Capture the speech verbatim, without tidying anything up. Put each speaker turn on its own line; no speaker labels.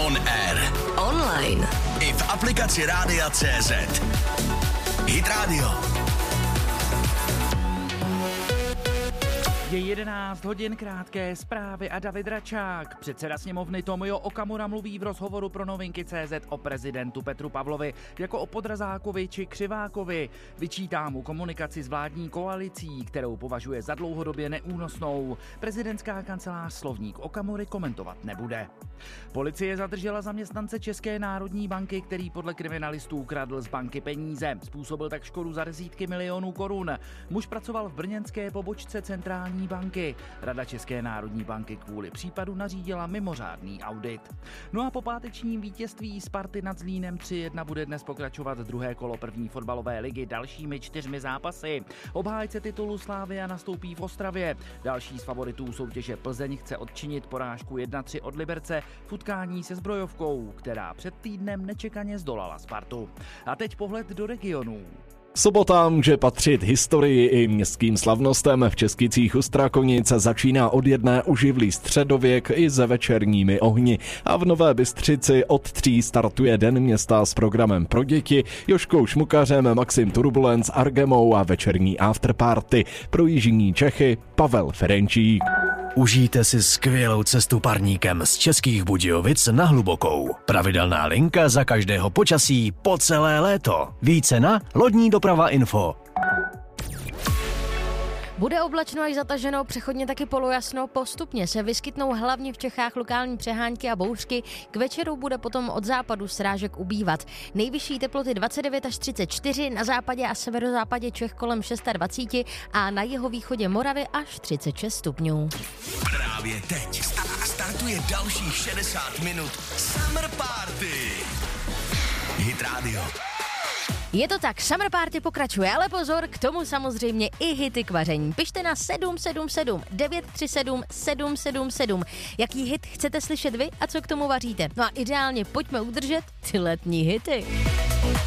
On air.
Online.
I v aplikaci Rádia C Z. Hit Radio.
Je jedenáct hodin, krátké zprávy a David Račák. Předseda sněmovny Tomio Okamura mluví v rozhovoru pro Novinky C Z o prezidentu Petru Pavlovi jako o podrazákovi či křivákovi. Vyčítá mu komunikaci s vládní koalicí, kterou považuje za dlouhodobě neúnosnou. Prezidentská kancelář slovník Okamury komentovat nebude. Policie zadržela zaměstnance České národní banky, který podle kriminalistů ukradl z banky peníze. Způsobil tak škodu za desítky milionů korun. Muž pracoval v brněnské pobočce centrální banky. Rada České národní banky kvůli případu nařídila mimořádný audit. No a po pátečním vítězství Sparty nad Zlínem tři jedna bude dnes pokračovat druhé kolo první fotbalové ligy dalšími čtyřmi zápasy. Obhájce titulu Slavia nastoupí v Ostravě. Další z favoritů soutěže Plzeň chce odčinit porážku jedna tři od Liberce v utkání se Zbrojovkou, která před týdnem nečekaně zdolala Spartu. A teď pohled do regionů.
Sobota může patřit historii i městským slavnostem. V Českicích u Strakonic začíná od jedné oživlý středověk i se večerními ohni. A v Nové Bystřici od tří startuje Den města s programem pro děti, Jožkou Šmukařem, Maxim Turbulence, Argemou a večerní afterparty. Pro jižní Čechy Pavel Ferenčík.
Užijte si skvělou cestu parníkem z Českých Budějovic na Hlubokou. Pravidelná linka za každého počasí po celé léto. Více na Lodní doprava info.
Bude oblačno až zataženo, přechodně taky polojasno, postupně se vyskytnou hlavně v Čechách lokální přehánky a bouřky, k večeru bude potom od západu srážek ubývat. Nejvyšší teploty dvacet devět až třicet čtyři, na západě a severozápadě Čech kolem dvacet šest a na jihovýchodě Moravy až třicet šest stupňů.
Právě teď startuje dalších šedesát minut Summer Party. Hit Radio.
Je to tak, Summer Party pokračuje, ale pozor, k tomu samozřejmě i hity k vaření. Pište na sedm sedm sedm devět tři sedm sedm sedm sedm. Jaký hit chcete slyšet vy a co k tomu vaříte? No a ideálně pojďme udržet ty letní hity.